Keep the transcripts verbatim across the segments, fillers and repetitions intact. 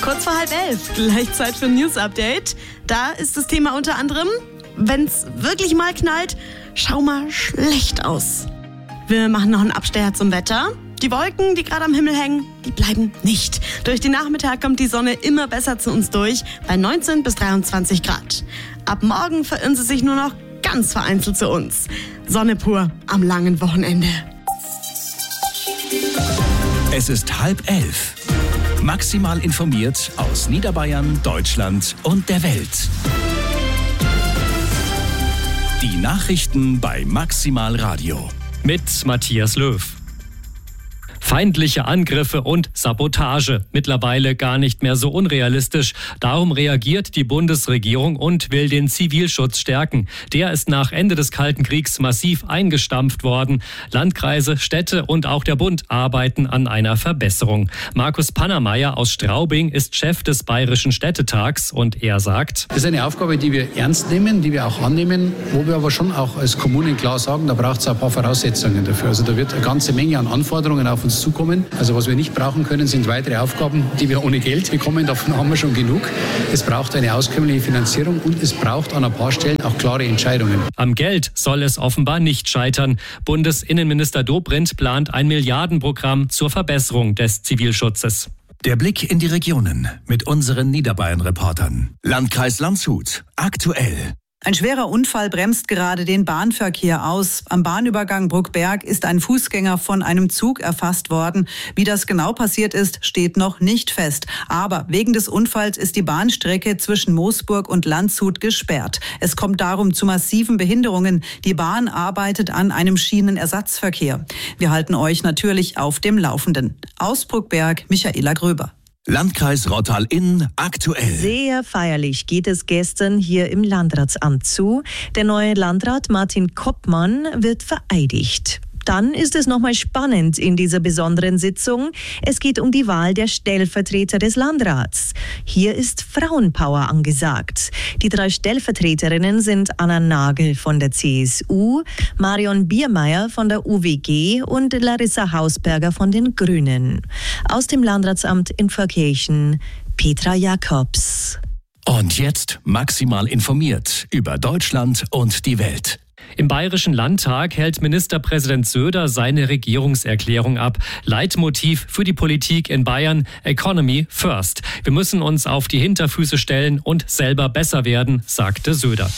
Kurz vor halb elf, gleich Zeit für ein News-Update. Da ist das Thema unter anderem, wenn's wirklich mal knallt, schau mal schlecht aus. Wir machen noch einen Abstecher zum Wetter. Die Wolken, die gerade am Himmel hängen, die bleiben nicht. Durch den Nachmittag kommt die Sonne immer besser zu uns durch, bei neunzehn bis dreiundzwanzig Grad. Ab morgen verirren sie sich nur noch ganz vereinzelt zu uns. Sonne pur am langen Wochenende. Es ist halb elf. Maximal informiert aus Niederbayern, Deutschland und der Welt. Die Nachrichten bei Maximal Radio. Mit Matthias Löw. Feindliche Angriffe und Sabotage. Mittlerweile gar nicht mehr so unrealistisch. Darum reagiert die Bundesregierung und will den Zivilschutz stärken. Der ist nach Ende des Kalten Kriegs massiv eingestampft worden. Landkreise, Städte und auch der Bund arbeiten an einer Verbesserung. Markus Pannermeier aus Straubing ist Chef des Bayerischen Städtetags und er sagt: Das ist eine Aufgabe, die wir ernst nehmen, die wir auch annehmen, wo wir aber schon auch als Kommunen klar sagen, da braucht es ein paar Voraussetzungen dafür. Also da wird eine ganze Menge an Anforderungen auf uns zukommen. Also was wir nicht brauchen können, sind weitere Aufgaben, die wir ohne Geld bekommen. Davon haben wir schon genug. Es braucht eine auskömmliche Finanzierung und es braucht an ein paar Stellen auch klare Entscheidungen. Am Geld soll es offenbar nicht scheitern. Bundesinnenminister Dobrindt plant ein Milliardenprogramm zur Verbesserung des Zivilschutzes. Der Blick in die Regionen mit unseren Niederbayern-Reportern. Landkreis Landshut. Aktuell. Ein schwerer Unfall bremst gerade den Bahnverkehr aus. Am Bahnübergang Bruckberg ist ein Fußgänger von einem Zug erfasst worden. Wie das genau passiert ist, steht noch nicht fest. Aber wegen des Unfalls ist die Bahnstrecke zwischen Moosburg und Landshut gesperrt. Es kommt darum zu massiven Behinderungen. Die Bahn arbeitet an einem Schienenersatzverkehr. Wir halten euch natürlich auf dem Laufenden. Aus Bruckberg, Michaela Gröber. Landkreis Rottal-Inn aktuell. Sehr feierlich geht es gestern hier im Landratsamt zu. Der neue Landrat Martin Koppmann wird vereidigt. Dann ist es nochmal spannend in dieser besonderen Sitzung. Es geht um die Wahl der Stellvertreter des Landrats. Hier ist Frauenpower angesagt. Die drei Stellvertreterinnen sind Anna Nagel von der C S U, Marion Biermeier von der U W G und Larissa Hausberger von den Grünen. Aus dem Landratsamt in Pfarrkirchen, Petra Jakobs. Und jetzt maximal informiert über Deutschland und die Welt. Im Bayerischen Landtag hält Ministerpräsident Söder seine Regierungserklärung ab. Leitmotiv für die Politik in Bayern: Economy first. Wir müssen uns auf die Hinterfüße stellen und selber besser werden, sagte Söder.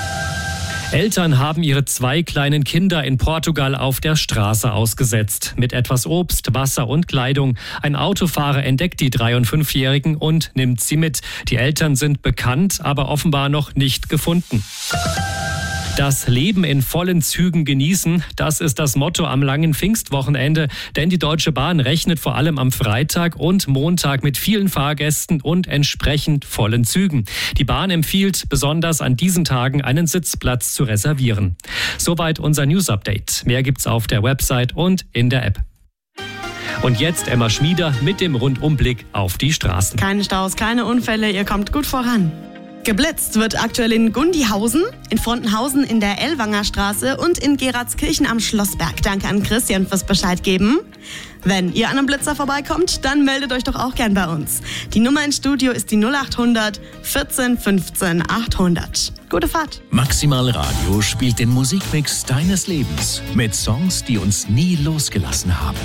Eltern haben ihre zwei kleinen Kinder in Portugal auf der Straße ausgesetzt. Mit etwas Obst, Wasser und Kleidung. Ein Autofahrer entdeckt die drei- und fünfjährigen und nimmt sie mit. Die Eltern sind bekannt, aber offenbar noch nicht gefunden. Das Leben in vollen Zügen genießen, das ist das Motto am langen Pfingstwochenende. Denn die Deutsche Bahn rechnet vor allem am Freitag und Montag mit vielen Fahrgästen und entsprechend vollen Zügen. Die Bahn empfiehlt, besonders an diesen Tagen einen Sitzplatz zu reservieren. Soweit unser News-Update. Mehr gibt's auf der Website und in der App. Und jetzt Emma Schmieder mit dem Rundumblick auf die Straßen. Keine Staus, keine Unfälle, ihr kommt gut voran. Geblitzt wird aktuell in Gundihausen, in Frontenhausen in der Ellwanger Straße und in Geratskirchen am Schlossberg. Danke an Christian fürs Bescheid geben. Wenn ihr an einem Blitzer vorbeikommt, dann meldet euch doch auch gern bei uns. Die Nummer ins Studio ist die null acht hundert vierzehn fünfzehn achthundert. Gute Fahrt. Maximal Radio spielt den Musikmix deines Lebens mit Songs, die uns nie losgelassen haben.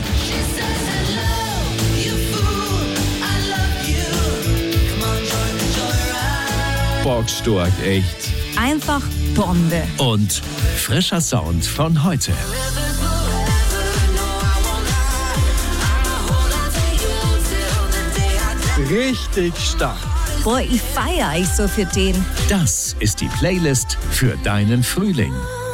Bockstark, echt. Einfach Bombe. Und frischer Sound von heute. Richtig stark. Boah, ich feiere euch so für den. Das ist die Playlist für deinen Frühling.